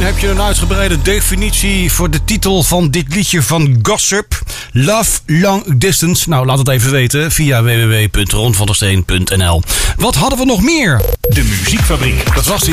heb je een uitgebreide definitie voor de titel van dit liedje van Gossip. Love Long Distance. Nou, laat het even weten via www.ronvandersteen.nl. Wat hadden we nog meer? De Muziekfabriek. Dat was